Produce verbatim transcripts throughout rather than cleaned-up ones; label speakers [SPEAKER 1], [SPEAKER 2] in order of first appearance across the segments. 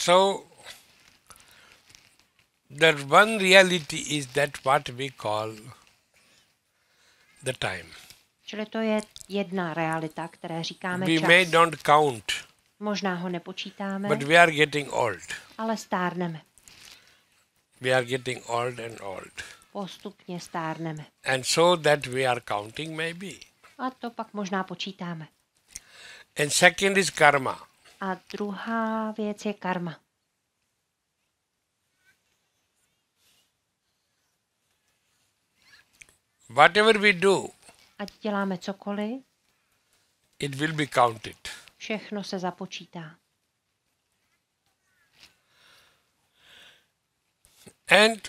[SPEAKER 1] So, that one reality is that what we call the time.
[SPEAKER 2] Čili to je jedna realita, které říkáme
[SPEAKER 1] We
[SPEAKER 2] čas.
[SPEAKER 1] may not count,
[SPEAKER 2] Možná ho nepočítáme,
[SPEAKER 1] but we are getting old.
[SPEAKER 2] ale stárneme.
[SPEAKER 1] We are getting old and old.
[SPEAKER 2] Postupně stárneme.
[SPEAKER 1] And so that we are counting maybe.
[SPEAKER 2] A to pak možná počítáme.
[SPEAKER 1] And second is karma.
[SPEAKER 2] A druhá věc je karma.
[SPEAKER 1] Whatever we do,
[SPEAKER 2] Ať děláme cokoliv,
[SPEAKER 1] it will be counted.
[SPEAKER 2] všechno se započítá.
[SPEAKER 1] And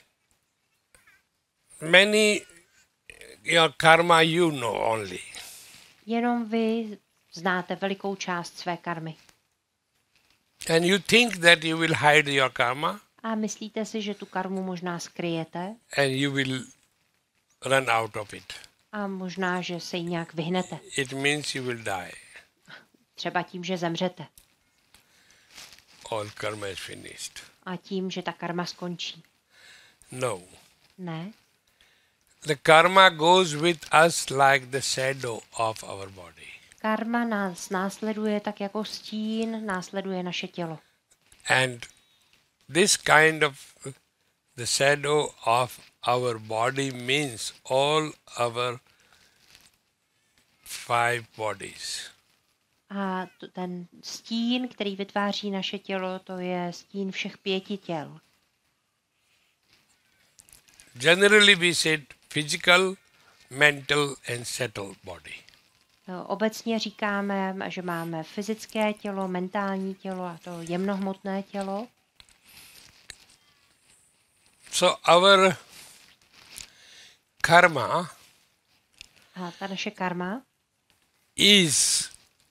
[SPEAKER 1] many, your karma you know only.
[SPEAKER 2] Jenom vy znáte velikou část své karmy.
[SPEAKER 1] And you think that you will hide your karma
[SPEAKER 2] A myslíte si, že tu karmu možná skryjete
[SPEAKER 1] and you will run out of it.
[SPEAKER 2] a možná, že se jí nějak vyhnete.
[SPEAKER 1] It means you will die.
[SPEAKER 2] Třeba tím, že zemřete.
[SPEAKER 1] All karma is finished.
[SPEAKER 2] A tím, že ta karma skončí.
[SPEAKER 1] No.
[SPEAKER 2] Ne.
[SPEAKER 1] The karma goes with us like the shadow of our body.
[SPEAKER 2] Karma nás následuje tak jako stín následuje naše tělo.
[SPEAKER 1] And this kind of the shadow of our body means all our five bodies.
[SPEAKER 2] A to, ten stín, který vytváří naše tělo, to je stín všech pěti těl.
[SPEAKER 1] Generally we said physical, mental and subtle body.
[SPEAKER 2] Obecně říkáme, že máme fyzické tělo, mentální tělo a to jemnohmotné tělo.
[SPEAKER 1] So our karma
[SPEAKER 2] A ta naše karma
[SPEAKER 1] is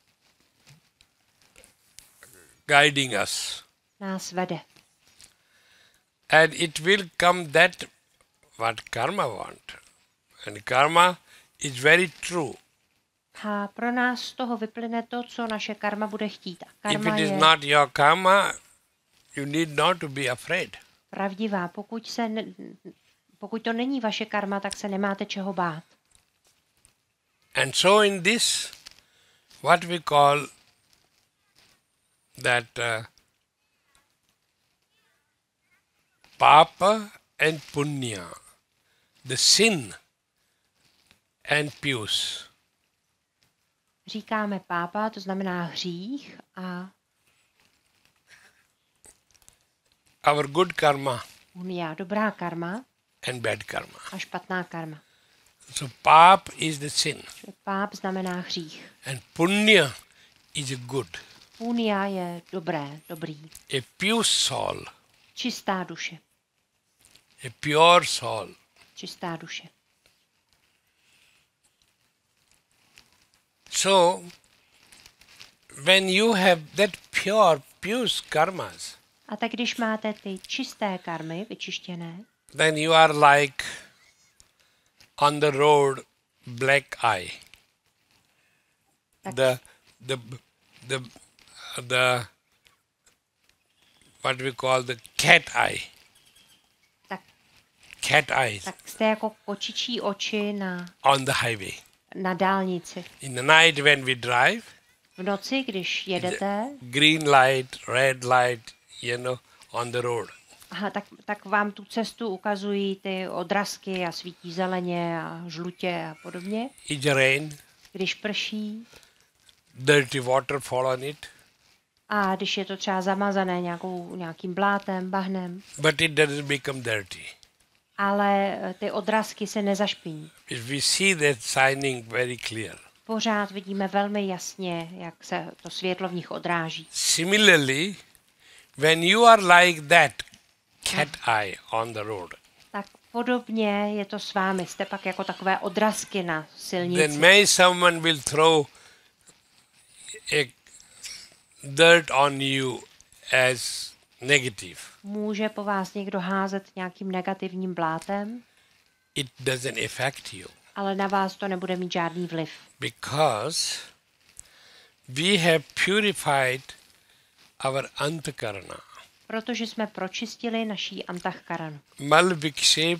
[SPEAKER 1] guiding us.
[SPEAKER 2] nás vede.
[SPEAKER 1] And it will come that what karma want. And karma is very true.
[SPEAKER 2] A pro nás z toho vyplyne to, co naše karma bude chtít. A
[SPEAKER 1] If
[SPEAKER 2] karma
[SPEAKER 1] it is
[SPEAKER 2] je
[SPEAKER 1] not your karma, you need not to be afraid.
[SPEAKER 2] pravdivá. Pokud, se ne, pokud to není vaše karma, tak se nemáte čeho bát.
[SPEAKER 1] And so in this, what we call that uh, papa and punya, the sin and pious.
[SPEAKER 2] Říkáme pápa, to znamená hřích a
[SPEAKER 1] Our good karma
[SPEAKER 2] unia, dobrá karma
[SPEAKER 1] and bad karma.
[SPEAKER 2] a špatná karma.
[SPEAKER 1] So pap is the sin
[SPEAKER 2] Páp znamená hřích.
[SPEAKER 1] and punya is a good.
[SPEAKER 2] Punia je dobré, dobrý.
[SPEAKER 1] A pure soul,
[SPEAKER 2] Čistá duše.
[SPEAKER 1] a pure soul.
[SPEAKER 2] Čistá duše.
[SPEAKER 1] So when you have that pure, pure karmas,
[SPEAKER 2] A tak když máte ty čisté karmy, vyčištěné,
[SPEAKER 1] then you are like on the road black eye.
[SPEAKER 2] tak,
[SPEAKER 1] The the the the what we call the cat eye.
[SPEAKER 2] tak,
[SPEAKER 1] Cat eyes
[SPEAKER 2] tak jste jako kočičí oči na,
[SPEAKER 1] on the highway.
[SPEAKER 2] na dálnici.
[SPEAKER 1] In the night when we drive,
[SPEAKER 2] V noci, když jedete,
[SPEAKER 1] green light, red light, you know, on the road.
[SPEAKER 2] aha, tak, tak vám tu cestu ukazují ty odrazky a svítí zeleně a žlutě a podobně.
[SPEAKER 1] It's rain,
[SPEAKER 2] Když prší
[SPEAKER 1] dirty water fall on it,
[SPEAKER 2] a když je to třeba zamazané nějakou, nějakým blátem, bahnem,
[SPEAKER 1] but it doesn't become dirty.
[SPEAKER 2] ale ty odrazky se nezašpiní.
[SPEAKER 1] We see that shining very clear.
[SPEAKER 2] Pořád vidíme velmi jasně, jak se to světlo v nich odráží.
[SPEAKER 1] Similarly, when you are like that cat eye on the road,
[SPEAKER 2] Tak podobně je to s vámi. Jste pak jako takové odrazky na
[SPEAKER 1] then
[SPEAKER 2] silnici.
[SPEAKER 1] may someone will throw a dirt on you as negative.
[SPEAKER 2] Může po vás někdo házet nějakým negativním blátem,
[SPEAKER 1] It doesn't affect you
[SPEAKER 2] ale na vás to nebude mít žádný vliv.
[SPEAKER 1] because we have purified our antakarana.
[SPEAKER 2] Protože jsme pročistili naší antahkaranu.
[SPEAKER 1] Mal, Vikshep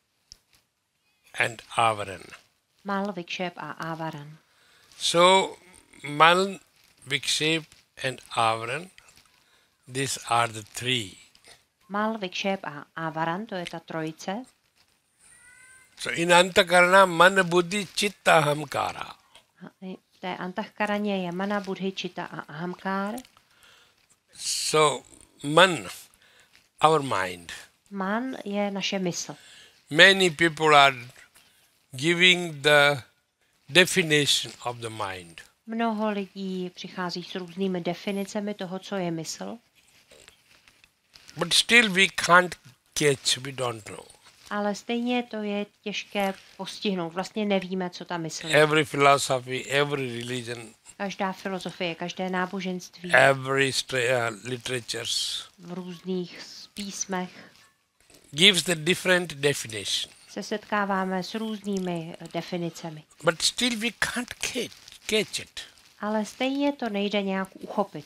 [SPEAKER 1] and Avaran.
[SPEAKER 2] Mal, Vikshep a Avaran.
[SPEAKER 1] So, Mal, Vikshep and Avaran, these are the three.
[SPEAKER 2] Mal, Vikshep a Avaran, to je ta trojice.
[SPEAKER 1] So, in Antakarana, Man, Buddhi, Chitta, Ahamkara.
[SPEAKER 2] V té antahkaraně je mana, buddhi, chitta a ahamkár.
[SPEAKER 1] So, Man, our mind.
[SPEAKER 2] Man je naše mysl.
[SPEAKER 1] Many people are giving the definition of the mind.
[SPEAKER 2] Mnoho lidí přichází s různými definicemi toho, co je mysl.
[SPEAKER 1] But still we can't catch, we don't know.
[SPEAKER 2] Ale stejně to je těžké postihnout. Vlastně nevíme, co ta mysl je.
[SPEAKER 1] Every philosophy, every religion,
[SPEAKER 2] Každá filozofie, každé náboženství
[SPEAKER 1] every stra- uh, literatures
[SPEAKER 2] v různých písmech
[SPEAKER 1] gives the different definition.
[SPEAKER 2] se setkáváme s různými definicemi.
[SPEAKER 1] But still we can't catch, catch it.
[SPEAKER 2] Ale stejně to nejde nějak uchopit.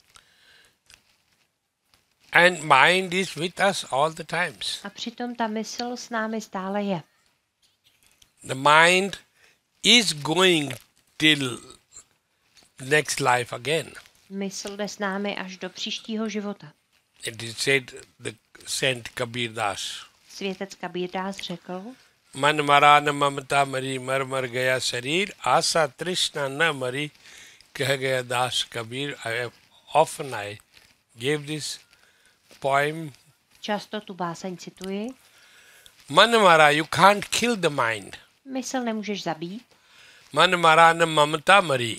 [SPEAKER 1] And mind is with us all the times.
[SPEAKER 2] A přitom ta mysl s námi stále je.
[SPEAKER 1] The mind is going till next life again.
[SPEAKER 2] Mysl jde s námi až do příštího života.
[SPEAKER 1] It is said, the Saint Kabir Das.
[SPEAKER 2] Světec Kabír Das řekl,
[SPEAKER 1] Man mara na mamata mari mar mar gaya sharir asa trishna na mari kah gaya Das Kabir. I have often I gave this poem.
[SPEAKER 2] často tu báseň cituji,
[SPEAKER 1] Man mara, you can't kill the mind.
[SPEAKER 2] mysl nemůžeš zabít,
[SPEAKER 1] Man mara na mamata mari.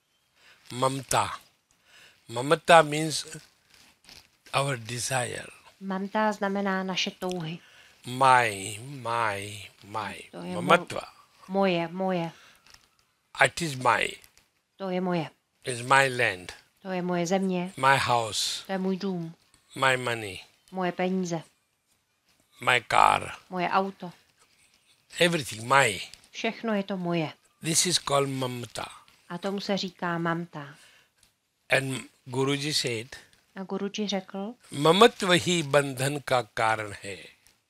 [SPEAKER 1] Mamta. Mamata means our desire.
[SPEAKER 2] mamta znamená naše touhy.
[SPEAKER 1] My, my, my.
[SPEAKER 2] To je mo-
[SPEAKER 1] Mamatva.
[SPEAKER 2] Moje, moje,
[SPEAKER 1] It is my.
[SPEAKER 2] to je moje.
[SPEAKER 1] It's my land.
[SPEAKER 2] To je moje země,
[SPEAKER 1] My house.
[SPEAKER 2] to je můj dům,
[SPEAKER 1] My money.
[SPEAKER 2] moje peníze,
[SPEAKER 1] My car.
[SPEAKER 2] moje auto.
[SPEAKER 1] Everything. My.
[SPEAKER 2] Všechno je to moje.
[SPEAKER 1] This is called mamata.
[SPEAKER 2] A tomu se říká mamta.
[SPEAKER 1] And Guruji said,
[SPEAKER 2] A Guruji řekl,
[SPEAKER 1] Mamatva hi bandhan ka karan hai.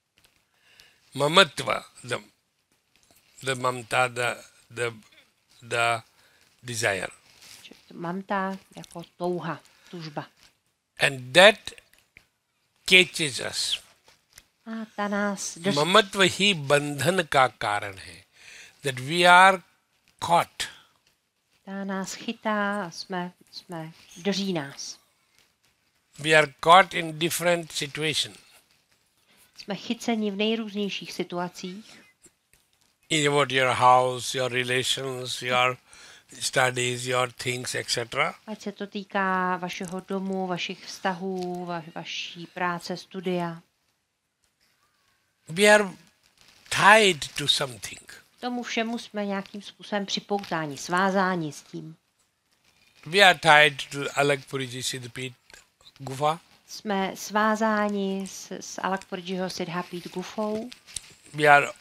[SPEAKER 1] Mamatva, the, the mamta, the, the, the desire.
[SPEAKER 2] že mamta jako touha, tužba.
[SPEAKER 1] And that catches us.
[SPEAKER 2] A ta nás drží.
[SPEAKER 1] Mamatva hi bandhan ka karan hai. That we are caught.
[SPEAKER 2] Ta nás chytá a jsme, jsme, drží nás.
[SPEAKER 1] We are caught in different situations.
[SPEAKER 2] Jsme chyceni v nejrůznějších situacích.
[SPEAKER 1] In about your house, your relations, your studies, your things, et cetera.
[SPEAKER 2] Ať se to týká vašeho domu, vašich vztahů, va, vaší práce, studia.
[SPEAKER 1] We are tied to something.
[SPEAKER 2] Tomu všemu jsme nějakým způsobem připoutáni, svázáni s tím.
[SPEAKER 1] We are tied to Alakpuriji Siddhapit Gufa.
[SPEAKER 2] Jsme svázáni s, s Alakpurjiho Siddhapit Gufou.
[SPEAKER 1] We are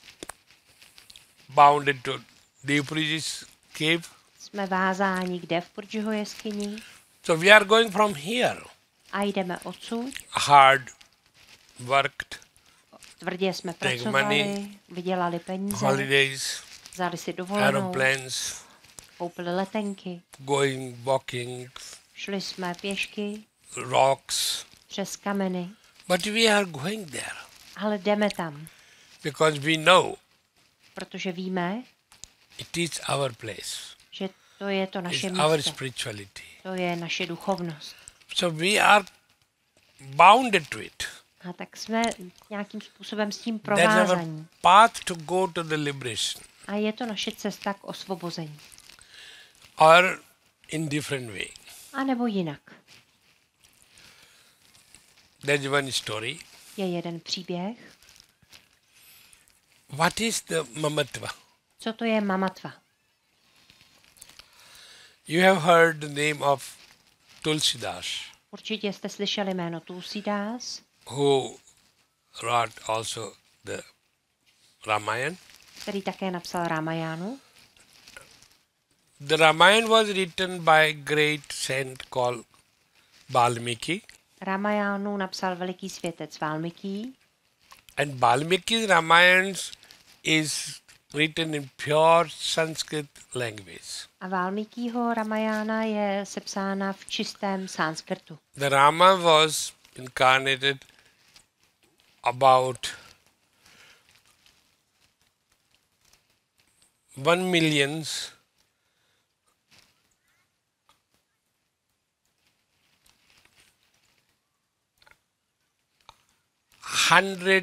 [SPEAKER 1] bounded to Devpuriji's cave.
[SPEAKER 2] Jsme vázáni kde v Purjiho jeskyni.
[SPEAKER 1] So we are going from here.
[SPEAKER 2] A jdeme odsud.
[SPEAKER 1] Hard worked,
[SPEAKER 2] Tvrdě jsme
[SPEAKER 1] Take
[SPEAKER 2] pracovali,
[SPEAKER 1] money,
[SPEAKER 2] vydělali peníze,
[SPEAKER 1] holidays,
[SPEAKER 2] vzali si dovolenou,
[SPEAKER 1] aeroplanes,
[SPEAKER 2] koupili letenky,
[SPEAKER 1] going, walking,
[SPEAKER 2] šli jsme pěšky
[SPEAKER 1] rocks.
[SPEAKER 2] přes kameny,
[SPEAKER 1] But we are going there
[SPEAKER 2] ale jdeme tam,
[SPEAKER 1] because we know
[SPEAKER 2] protože víme,
[SPEAKER 1] it is our place.
[SPEAKER 2] že to je to naše
[SPEAKER 1] It's our
[SPEAKER 2] místo,
[SPEAKER 1] spirituality.
[SPEAKER 2] to je naše duchovnost.
[SPEAKER 1] So we are bounded to it.
[SPEAKER 2] A tak jsme nějakým způsobem s tím
[SPEAKER 1] That's our
[SPEAKER 2] provázaní.
[SPEAKER 1] path to go to the liberation,
[SPEAKER 2] A je to naše cesta k osvobození.
[SPEAKER 1] or in different way.
[SPEAKER 2] A nebo jinak.
[SPEAKER 1] There's one story.
[SPEAKER 2] Je jeden příběh.
[SPEAKER 1] What is the mamatva?
[SPEAKER 2] Co to je mamatva?
[SPEAKER 1] You have heard the name of Tulsidas,
[SPEAKER 2] Určitě jste slyšeli jméno Tulsidas,
[SPEAKER 1] who wrote also the Ramayana.
[SPEAKER 2] který také napsal Ramajánu.
[SPEAKER 1] The Ramayana was written by a great saint called Valmiki.
[SPEAKER 2] Ramajánu napsal veliký světec Valmiki
[SPEAKER 1] And Valmiki's Ramayana is written in pure Sanskrit language.
[SPEAKER 2] a Valmikího Ramajána je sepsána v čistém sanskrtu.
[SPEAKER 1] The Rama was incarnated about one millions hundred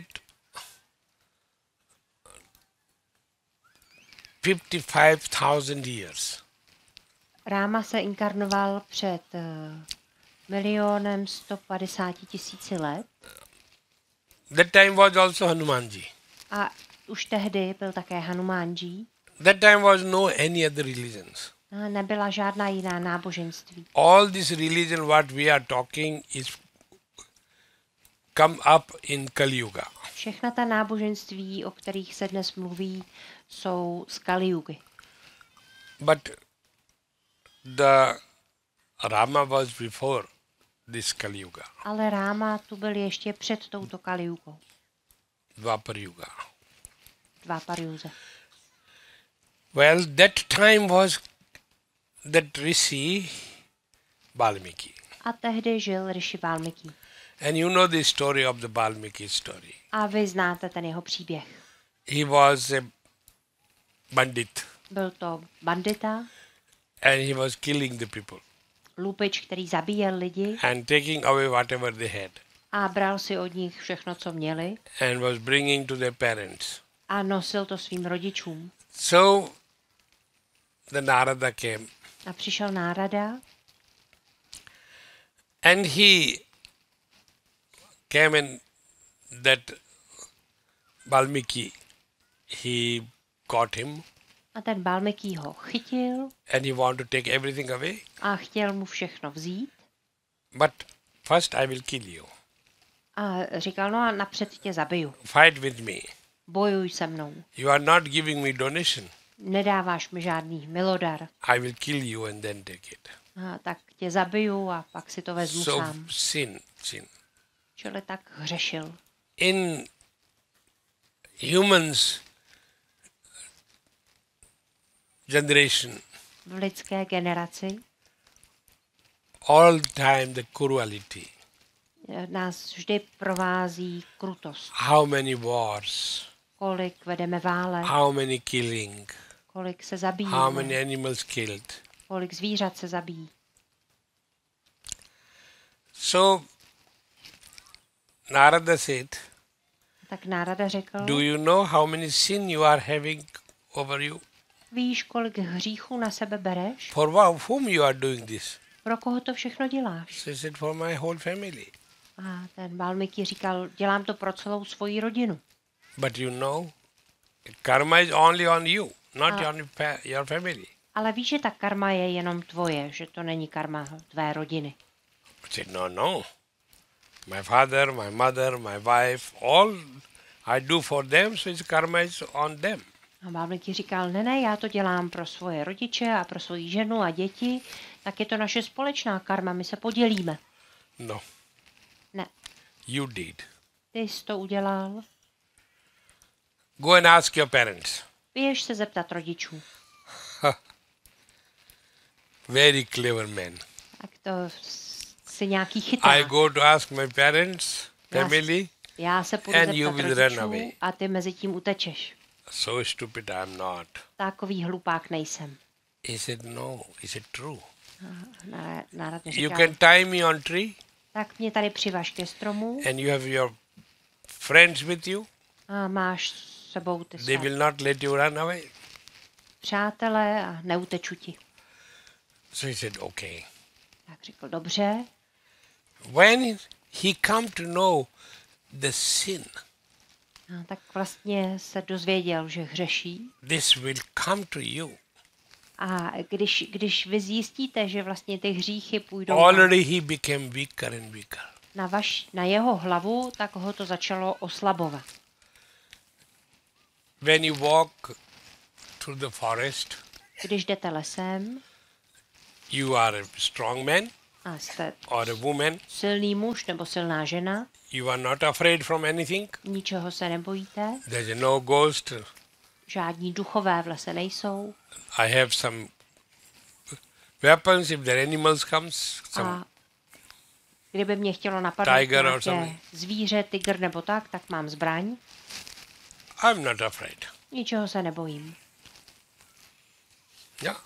[SPEAKER 1] fifty-five thousand years.
[SPEAKER 2] Ráma se inkarnoval před uh, milionem sto padesáti tisíci let
[SPEAKER 1] That time was also Hanumanji.
[SPEAKER 2] a už tehdy byl také Hanumánji.
[SPEAKER 1] That time was no any other religions.
[SPEAKER 2] A nebyla žádná jiná náboženství.
[SPEAKER 1] All this religion what we are talking is come up in Kali Yuga.
[SPEAKER 2] Všechna ta náboženství, o kterých se dnes mluví, jsou z Kalijugy.
[SPEAKER 1] But the Rama was before this Kali Yuga,
[SPEAKER 2] Ale Ráma tu byl ještě před touto Kalijugou,
[SPEAKER 1] Dwapar Yuga.
[SPEAKER 2] Dváparjuze.
[SPEAKER 1] Well, that time was that Rishi Valmiki.
[SPEAKER 2] A tehdy žil Rishi Valmiki.
[SPEAKER 1] And you know the story of the Valmiki story.
[SPEAKER 2] A vy znáte ten jeho příběh.
[SPEAKER 1] He was a bandit
[SPEAKER 2] Byl to bandita,
[SPEAKER 1] and he was killing the people
[SPEAKER 2] lupič, který zabíjel lidi
[SPEAKER 1] and taking away whatever they had
[SPEAKER 2] a bral si od nich všechno, co měli
[SPEAKER 1] and was bringing to their parents.
[SPEAKER 2] a nosil to svým rodičům.
[SPEAKER 1] So the Narada came
[SPEAKER 2] A přišel Nárada
[SPEAKER 1] and he came in that Valmiki, he caught him
[SPEAKER 2] a ten Valmiki ho chytil
[SPEAKER 1] and he wanted to take everything away.
[SPEAKER 2] a chtěl mu všechno vzít.
[SPEAKER 1] But first I will kill you.
[SPEAKER 2] A říkal, no a napřed tě zabiju.
[SPEAKER 1] Fight with me.
[SPEAKER 2] Bojuj se mnou.
[SPEAKER 1] You are not giving me donation.
[SPEAKER 2] Nedáváš mi žádný milodar.
[SPEAKER 1] I will kill you and then take it.
[SPEAKER 2] A tak tě zabiju a pak si to vezmu
[SPEAKER 1] So
[SPEAKER 2] sám.
[SPEAKER 1] sin, sin.
[SPEAKER 2] Čili tak hřešil.
[SPEAKER 1] In humans generation,
[SPEAKER 2] V lidské generaci
[SPEAKER 1] all the time the cruelty.
[SPEAKER 2] nás vždy provází krutost.
[SPEAKER 1] How many wars,
[SPEAKER 2] Kolik vedeme válek,
[SPEAKER 1] how many killing,
[SPEAKER 2] kolik se
[SPEAKER 1] how
[SPEAKER 2] zabíjíme,
[SPEAKER 1] many animals killed.
[SPEAKER 2] kolik zvířat se zabíjí.
[SPEAKER 1] So Narada said,
[SPEAKER 2] Tak Nárada řekl,
[SPEAKER 1] do you know how many sin you are having over you?
[SPEAKER 2] víš, kolik hříchů na sebe bereš?
[SPEAKER 1] For wha- whom you are doing this?
[SPEAKER 2] Pro koho to všechno děláš?
[SPEAKER 1] So he said, for my whole family.
[SPEAKER 2] A ten Valmiki říkal, dělám to pro celou svoji rodinu.
[SPEAKER 1] But you know, karma is only on you, not
[SPEAKER 2] Ah.
[SPEAKER 1] on your fa- your family.
[SPEAKER 2] Ale víš, že ta karma je jenom tvoje, že to není karma tvé rodiny.
[SPEAKER 1] I said, no, no. My father, my mother, my wife, all I do for them, so its karma is on them.
[SPEAKER 2] A Valmiki říkal, ne, ne, já to dělám pro svoje rodiče a pro svoji ženu a děti, tak je to naše společná karma, my se podělíme.
[SPEAKER 1] No,
[SPEAKER 2] Ne,
[SPEAKER 1] you did.
[SPEAKER 2] ty jsi to udělal,
[SPEAKER 1] Go and ask your parents.
[SPEAKER 2] běž se zeptat rodičů.
[SPEAKER 1] Very clever man.
[SPEAKER 2] Tak to si nějaký
[SPEAKER 1] I
[SPEAKER 2] chyták.
[SPEAKER 1] go to ask my parents,
[SPEAKER 2] Yes.
[SPEAKER 1] family.
[SPEAKER 2] Já se půjdu
[SPEAKER 1] And you
[SPEAKER 2] zeptat
[SPEAKER 1] will run
[SPEAKER 2] rodičů
[SPEAKER 1] away.
[SPEAKER 2] a ty mezi tím utečeš.
[SPEAKER 1] So stupid I am not.
[SPEAKER 2] Takový hlupák nejsem.
[SPEAKER 1] He said, no. Is it true?
[SPEAKER 2] Ná- Nárad mi
[SPEAKER 1] You
[SPEAKER 2] říkal,
[SPEAKER 1] can tie me on tree
[SPEAKER 2] tak mě tady přivaž ke stromu
[SPEAKER 1] and you have your friends with you.
[SPEAKER 2] a máš s sebou ty
[SPEAKER 1] They
[SPEAKER 2] své
[SPEAKER 1] will not let you run away.
[SPEAKER 2] přátelé a neuteču ti.
[SPEAKER 1] So he said, okay.
[SPEAKER 2] Tak řekl, dobře.
[SPEAKER 1] When he come to know the sin,
[SPEAKER 2] A tak vlastně se dozvěděl, že hřeší.
[SPEAKER 1] this will come to you.
[SPEAKER 2] A když, když vy zjistíte, že vlastně ty hříchy půjdou na,
[SPEAKER 1] Already he became weaker and weaker.
[SPEAKER 2] na, vaš, na jeho hlavu, tak ho to začalo oslabovat.
[SPEAKER 1] When you walk through the forest,
[SPEAKER 2] Když jdete lesem,
[SPEAKER 1] you are a strong man.
[SPEAKER 2] A jste
[SPEAKER 1] or a woman,
[SPEAKER 2] silný muž nebo silná žena,
[SPEAKER 1] you are not afraid from anything.
[SPEAKER 2] ničeho se nebojíte,
[SPEAKER 1] There's no ghost.
[SPEAKER 2] žádní duchové v lese nejsou.
[SPEAKER 1] I have some weapons if the animals comes. Some
[SPEAKER 2] A kdyby mě chtělo napadnout
[SPEAKER 1] Tiger or
[SPEAKER 2] nějaké
[SPEAKER 1] something.
[SPEAKER 2] zvíře, tygr nebo tak, tak mám zbraň.
[SPEAKER 1] I'm not afraid.
[SPEAKER 2] Ničeho se nebojím.
[SPEAKER 1] Yeah.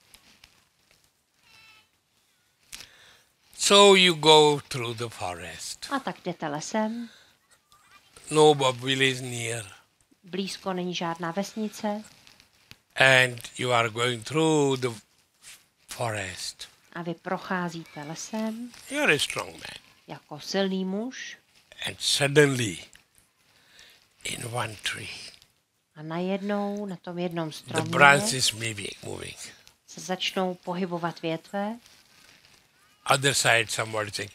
[SPEAKER 1] So you go through the forest.
[SPEAKER 2] A tak jdete lesem,
[SPEAKER 1] No village near.
[SPEAKER 2] blízko není žádná vesnice
[SPEAKER 1] And you are going through the forest.
[SPEAKER 2] a vy procházíte lesem
[SPEAKER 1] You're a strong man.
[SPEAKER 2] jako silný muž
[SPEAKER 1] And suddenly, in one tree,
[SPEAKER 2] a najednou na tom jednom
[SPEAKER 1] the
[SPEAKER 2] stromě
[SPEAKER 1] branches may be moving.
[SPEAKER 2] se začnou pohybovat větve
[SPEAKER 1] Other side, somebody saying,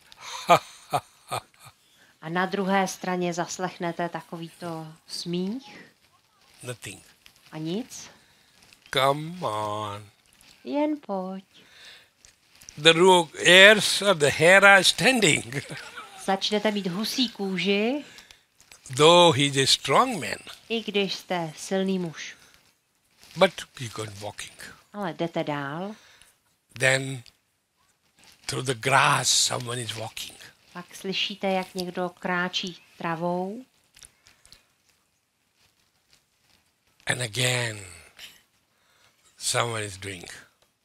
[SPEAKER 2] a na druhé straně zaslechnete takovýto smích
[SPEAKER 1] nothing.
[SPEAKER 2] a nic.
[SPEAKER 1] Come on.
[SPEAKER 2] Jen pojď.
[SPEAKER 1] The ro- hairs of the hair are standing.
[SPEAKER 2] Začnete mít husí kůži,
[SPEAKER 1] Though he's a strong man,
[SPEAKER 2] i když jste silný muž.
[SPEAKER 1] but he goes walking.
[SPEAKER 2] Ale jdete dál,
[SPEAKER 1] Then through the grass, someone is walking.
[SPEAKER 2] pak slyšíte, jak někdo kráčí travou
[SPEAKER 1] And again, someone is doing.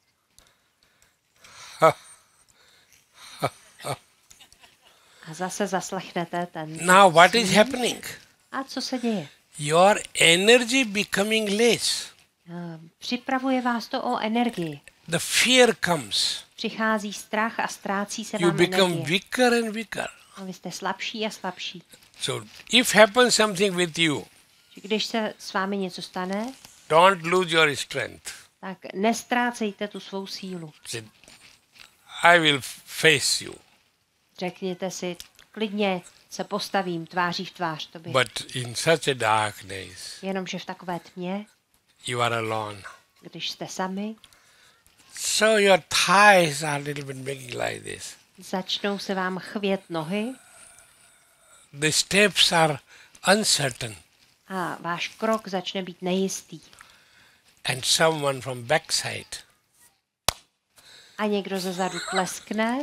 [SPEAKER 2] a zase zaslechnete ten
[SPEAKER 1] Now what is
[SPEAKER 2] smích.
[SPEAKER 1] happening?
[SPEAKER 2] A co se děje?
[SPEAKER 1] Your energy becoming less.
[SPEAKER 2] Eh, Připravuje vás to o energii.
[SPEAKER 1] The fear comes.
[SPEAKER 2] Přichází strach a ztrácí se
[SPEAKER 1] You
[SPEAKER 2] vám
[SPEAKER 1] become
[SPEAKER 2] energie.
[SPEAKER 1] weaker and weaker.
[SPEAKER 2] A vy jste slabší a slabší.
[SPEAKER 1] So if happens something with you,
[SPEAKER 2] Že když se s vámi něco stane,
[SPEAKER 1] don't lose your strength.
[SPEAKER 2] tak nestrácejte tu svou sílu.
[SPEAKER 1] Say, I will face you.
[SPEAKER 2] Řekněte si, klidně se postavím tváří v tvář tobě.
[SPEAKER 1] But in such a dark days,
[SPEAKER 2] Jenomže v takové tmě,
[SPEAKER 1] you are alone.
[SPEAKER 2] když jste sami,
[SPEAKER 1] So your thighs are a little bit making like this.
[SPEAKER 2] začnou se vám chvět nohy
[SPEAKER 1] The steps are uncertain.
[SPEAKER 2] a váš krok začne být nejistý.
[SPEAKER 1] And someone from backside,
[SPEAKER 2] A někdo ze zadu tleskne,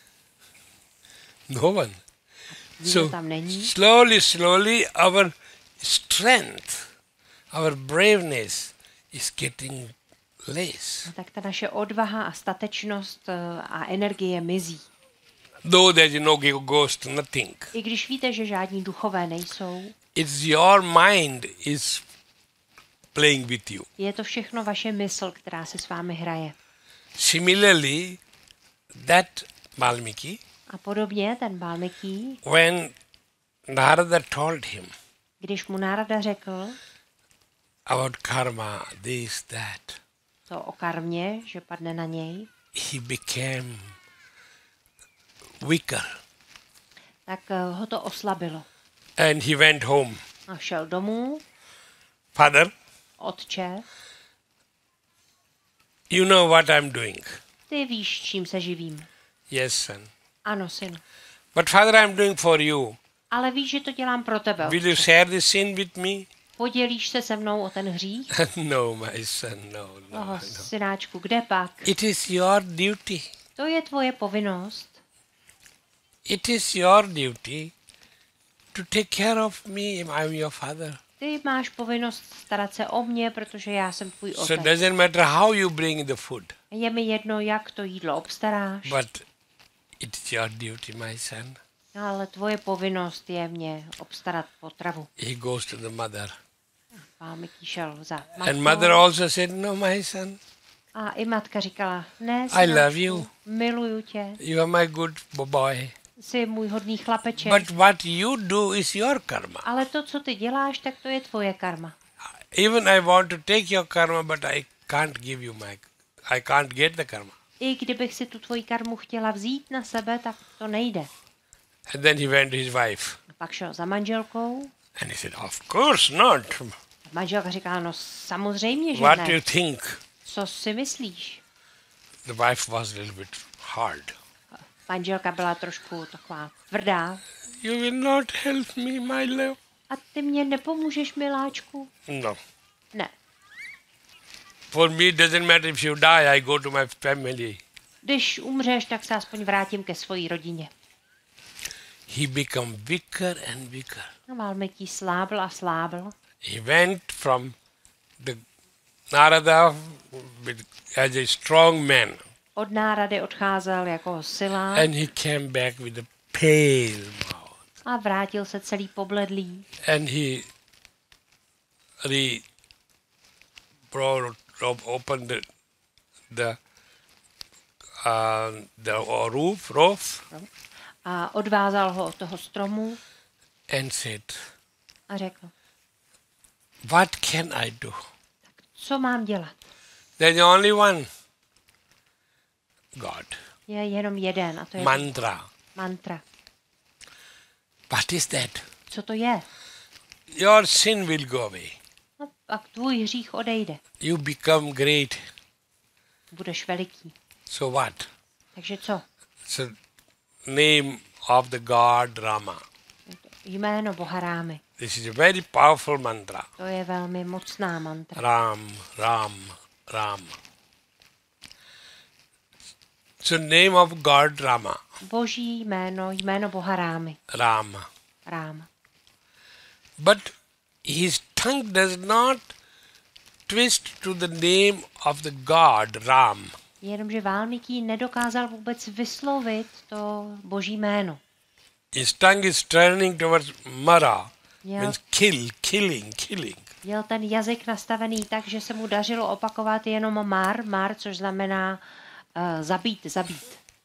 [SPEAKER 1] no one.
[SPEAKER 2] nikdo
[SPEAKER 1] So
[SPEAKER 2] tam není.
[SPEAKER 1] slowly, slowly, our strength, our braveness is getting less.
[SPEAKER 2] A tak ta naše odvaha a statečnost eh, a energie mizí.
[SPEAKER 1] Though there is no ghost, nothing.
[SPEAKER 2] I když víte, že žádní duchové nejsou,
[SPEAKER 1] It's your mind is playing with you.
[SPEAKER 2] je to všechno vaše mysl, která se s vámi hraje.
[SPEAKER 1] Similarly, that Valmiki,
[SPEAKER 2] A podobně ten Balmiký,
[SPEAKER 1] when Narada told him
[SPEAKER 2] když mu Nárada řekl
[SPEAKER 1] about karma, this, that,
[SPEAKER 2] to o karmě, že padne na něj,
[SPEAKER 1] he became weaker.
[SPEAKER 2] tak eh, ho to oslabilo.
[SPEAKER 1] And he went home.
[SPEAKER 2] A šel domů,
[SPEAKER 1] Father,
[SPEAKER 2] otče,
[SPEAKER 1] you know what I'm doing.
[SPEAKER 2] ty víš, čím se živím.
[SPEAKER 1] Yes, son.
[SPEAKER 2] Ano, synu.
[SPEAKER 1] But father, I'm doing for you.
[SPEAKER 2] Ale víš, že to dělám pro tebe.
[SPEAKER 1] Will you share this sin with me?
[SPEAKER 2] Podělíš se se mnou o ten hřích?
[SPEAKER 1] No, my son, no, no,
[SPEAKER 2] Oho,
[SPEAKER 1] no.
[SPEAKER 2] synáčku, kde pak?
[SPEAKER 1] It is your duty.
[SPEAKER 2] To je tvoje povinnost.
[SPEAKER 1] It is your duty to take care of me. I'm your father.
[SPEAKER 2] Ty máš povinnost starat se o mě, protože já jsem tvůj
[SPEAKER 1] So it
[SPEAKER 2] otec.
[SPEAKER 1] doesn't matter how you bring the food,
[SPEAKER 2] Je mi jedno, jak to jídlo obstaráš,
[SPEAKER 1] but it's your duty, my son.
[SPEAKER 2] ale tvoje povinnost je mě obstarat potravu.
[SPEAKER 1] He goes to the mother.
[SPEAKER 2] Balmiký šel za
[SPEAKER 1] And mother
[SPEAKER 2] matkou
[SPEAKER 1] also said, no, my son,
[SPEAKER 2] a i matka říkala, ne,
[SPEAKER 1] I love
[SPEAKER 2] synáčku,
[SPEAKER 1] you.
[SPEAKER 2] miluju tě,
[SPEAKER 1] You are my good boy.
[SPEAKER 2] jsi můj hodný chlapeček,
[SPEAKER 1] But what you do is your karma.
[SPEAKER 2] ale to, co ty děláš, tak to je tvoje karma.
[SPEAKER 1] Even I want to take your karma, but I can't give you my, I can't get the karma.
[SPEAKER 2] I kdybych si tu tvoji karmu chtěla vzít na sebe, tak to nejde.
[SPEAKER 1] And then he went to his wife.
[SPEAKER 2] A pak šel za manželkou
[SPEAKER 1] And he said, of course not.
[SPEAKER 2] a manželka říkala, no samozřejmě, že
[SPEAKER 1] What do you
[SPEAKER 2] ne.
[SPEAKER 1] think?
[SPEAKER 2] Co si myslíš?
[SPEAKER 1] The wife was a little bit hard.
[SPEAKER 2] Manželka byla trošku taková tvrdá.
[SPEAKER 1] You will not help me, my love.
[SPEAKER 2] A ty mě nepomůžeš, miláčku?
[SPEAKER 1] No.
[SPEAKER 2] Ne.
[SPEAKER 1] For me, it doesn't matter if you die, I go to my family.
[SPEAKER 2] Když umřeš, tak se aspoň vrátím ke své rodině.
[SPEAKER 1] He became weaker and weaker.
[SPEAKER 2] A Valmiki slábl a slábl.
[SPEAKER 1] He went from the Narada with, as a strong man,
[SPEAKER 2] Od Nárady odcházel jako silák
[SPEAKER 1] and he came back with a pale mouth.
[SPEAKER 2] a vrátil se celý pobledlý.
[SPEAKER 1] And he re brought, opened the the uh, the roof roof
[SPEAKER 2] A odvázal ho od toho stromu
[SPEAKER 1] and said,
[SPEAKER 2] a řekl,
[SPEAKER 1] "What can I do?
[SPEAKER 2] co mám dělat?
[SPEAKER 1] There's only one God,
[SPEAKER 2] Je jenom jeden a to je
[SPEAKER 1] mantra.
[SPEAKER 2] mantra.
[SPEAKER 1] What is that?
[SPEAKER 2] Co to je?
[SPEAKER 1] Your sin will go away.
[SPEAKER 2] No, a tvůj hřích odejde.
[SPEAKER 1] You become great.
[SPEAKER 2] Budeš veliký.
[SPEAKER 1] So what?
[SPEAKER 2] Takže co?
[SPEAKER 1] So name of the God Rama.
[SPEAKER 2] Jméno Boha Rámy.
[SPEAKER 1] This is a very powerful mantra.
[SPEAKER 2] To je velmi mocná mantra.
[SPEAKER 1] Ram, Ram, Ram. So name of God Rama.
[SPEAKER 2] Boží jméno, jméno Boha Rámy.
[SPEAKER 1] Rama.
[SPEAKER 2] Ráma.
[SPEAKER 1] But his tongue does not twist to the name of the God Ram.
[SPEAKER 2] Jenomže Valmiki nedokázal vůbec vyslovit to boží jméno.
[SPEAKER 1] His tongue is turning towards Mara.
[SPEAKER 2] Měl,
[SPEAKER 1] Means kill, killing, killing.
[SPEAKER 2] měl ten jazyk nastavený tak, že se mu dařilo opakovat jenom mar, mar, což znamená uh, zabít, zabít.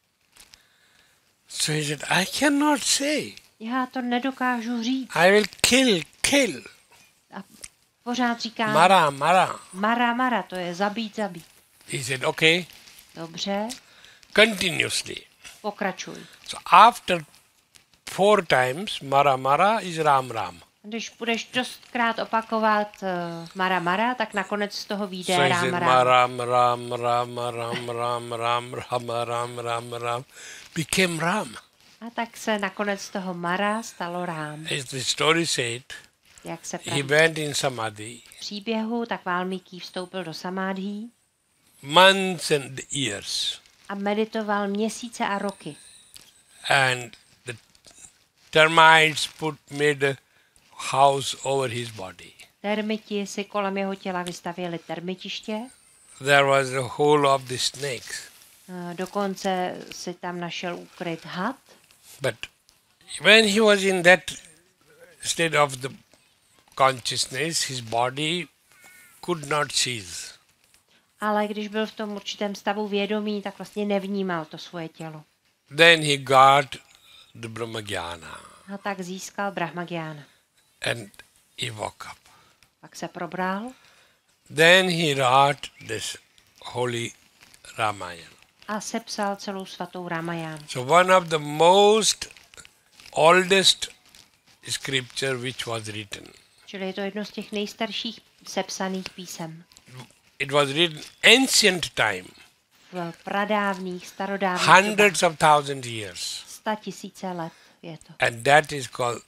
[SPEAKER 1] So he said, I cannot say.
[SPEAKER 2] Já to nedokážu říct.
[SPEAKER 1] I will kill, kill.
[SPEAKER 2] A pořád říká
[SPEAKER 1] Mara, Mara.
[SPEAKER 2] mara, mara, to je zabít, zabít.
[SPEAKER 1] He said, okay,
[SPEAKER 2] Dobře,
[SPEAKER 1] continuously.
[SPEAKER 2] pokračuj.
[SPEAKER 1] So after four times, Mara, Mara is Ram, Ram.
[SPEAKER 2] Když budeš dostkrát opakovat uh, mara, mara, tak nakonec z toho vyjde
[SPEAKER 1] So he
[SPEAKER 2] rám,
[SPEAKER 1] said,
[SPEAKER 2] rám.
[SPEAKER 1] Ram, Ram, Ram, Ram, Ram, Ram, Ram, Ram, Ram, Ram, became Ram.
[SPEAKER 2] A tak se nakonec z toho mara stalo rám.
[SPEAKER 1] As the story said,
[SPEAKER 2] Jak se
[SPEAKER 1] he
[SPEAKER 2] praví
[SPEAKER 1] went in samadhi
[SPEAKER 2] v příběhu, tak Valmiki vstoupil do samádhí
[SPEAKER 1] months and years.
[SPEAKER 2] a meditoval měsíce a roky.
[SPEAKER 1] And the termites put made a house over his body.
[SPEAKER 2] Termiti si kolem jeho těla vystavěli termitiště,
[SPEAKER 1] There was the hole of the snakes.
[SPEAKER 2] eh, dokonce si tam našel ukryt had.
[SPEAKER 1] But when he was in that state of the consciousness, his body could not cease.
[SPEAKER 2] Ale když byl v tom určitém stavu vědomí, tak vlastně nevnímal to svoje tělo.
[SPEAKER 1] Then he got the Brahmagyana
[SPEAKER 2] A tak získal Brahmagyána.
[SPEAKER 1] and he woke up.
[SPEAKER 2] Pak se probral
[SPEAKER 1] Then he wrote this holy Ramayana.
[SPEAKER 2] a sepsal celou svatou Ramajánu.
[SPEAKER 1] So one of the most oldest scripture which was written.
[SPEAKER 2] Čili je to jedno z těch nejstarších sepsaných písem.
[SPEAKER 1] It was written ancient time,
[SPEAKER 2] V pradávných, starodávných dobách.
[SPEAKER 1] hundreds of thousand years.
[SPEAKER 2] Sta tisíce let je to.
[SPEAKER 1] And that is called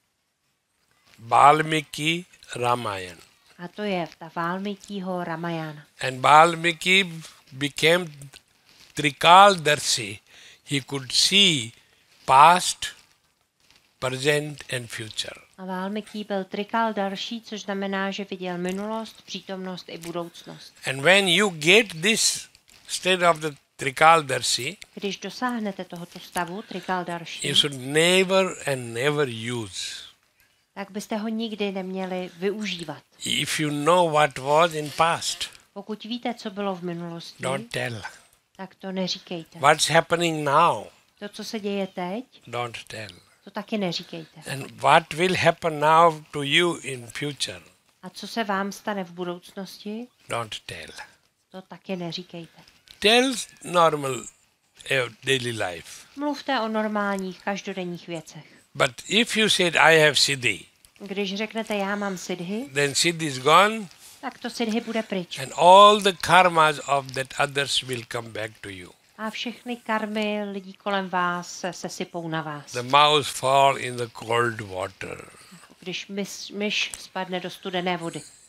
[SPEAKER 1] Valmiki Ramayana.
[SPEAKER 2] A to je ta Valmikiho Ramayana.
[SPEAKER 1] And Valmiki became Trikaldarshi. He could see past, present and future.
[SPEAKER 2] A Valmiki byl Trikaldarší, což znamená, že viděl minulost, přítomnost i budoucnost.
[SPEAKER 1] And when you get this state of the Trikaldarshi,
[SPEAKER 2] Když dosáhnete tohoto stavu Trikaldarší,
[SPEAKER 1] you should never and never use.
[SPEAKER 2] tak byste ho nikdy neměli využívat.
[SPEAKER 1] If you know what was in past,
[SPEAKER 2] Pokud víte, co bylo v minulosti,
[SPEAKER 1] don't tell.
[SPEAKER 2] tak to neříkejte.
[SPEAKER 1] What's happening now,
[SPEAKER 2] To, co se děje teď,
[SPEAKER 1] don't tell.
[SPEAKER 2] to taky neříkejte.
[SPEAKER 1] And what will happen now to you in future,
[SPEAKER 2] A co se vám stane v budoucnosti,
[SPEAKER 1] don't tell.
[SPEAKER 2] to taky neříkejte.
[SPEAKER 1] Tell normal uh, daily life.
[SPEAKER 2] Mluvte o normálních, každodenních věcech.
[SPEAKER 1] But if you said, I have siddhi,
[SPEAKER 2] Když řeknete, já mám siddhi,
[SPEAKER 1] then siddhi is gone
[SPEAKER 2] tak to siddhi bude pryč.
[SPEAKER 1] and all the karmas of that others will come back to you.
[SPEAKER 2] A všechny karmy lidí kolem vás se sesypou na vás.
[SPEAKER 1] The mouse fall in the cold water.
[SPEAKER 2] Když myš, myš spadne do studené vody.